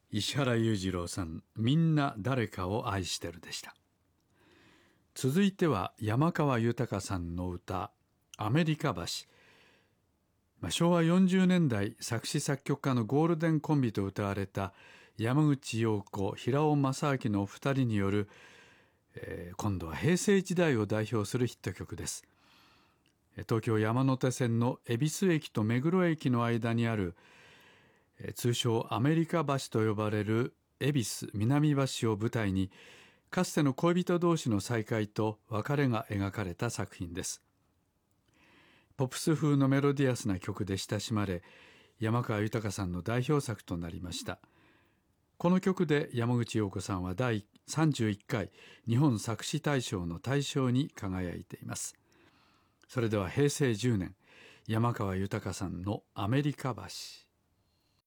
石原裕次郎さん、みんな誰かを愛してるでした。続いては山川豊さんの歌、アメリカ橋。昭和40年代作詞作曲家のゴールデンコンビと歌われた山口洋子、平尾正明の2人による、今度は平成時代を代表するヒット曲です。東京山手線の恵比寿駅と目黒駅の間にある、通称アメリカ橋と呼ばれる恵比寿南橋を舞台に、かつての恋人同士の再会と別れが描かれた作品です。ポップス風のメロディアスな曲で親しまれ、山川豊さんの代表作となりました。この曲で山口洋子さんは第31回日本作詞大賞の大賞に輝いています。それでは平成10年、山川豊さんのアメリカ橋。